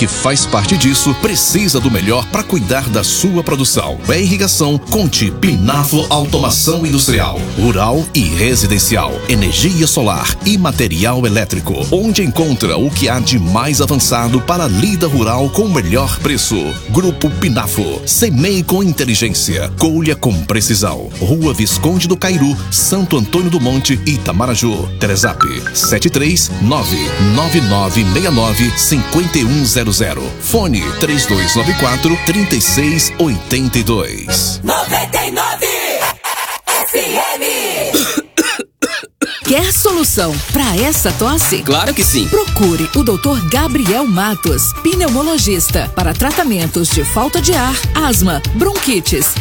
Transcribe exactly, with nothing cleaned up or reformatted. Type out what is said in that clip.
que faz parte disso precisa do melhor para cuidar da sua produção. É irrigação, conte Pinafo Automação Industrial, Rural e Residencial, Energia Solar e Material Elétrico, onde encontra o que há de mais avançado para a lida rural com o melhor preço. Grupo Pinafo, semeie com inteligência, colha com precisão. Rua Visconde do Cairu, Santo Antônio do Monte, Itamaraju. Telezap sete três nove nove nove seis nove cinco um zero zero. Fone três dois nove quatro, três seis oito dois. noventa e nove F M. Quer solução para essa tosse? Claro que sim. Procure o doutor Gabriel Matos, pneumologista, para tratamentos de falta de ar, asma, bronquites,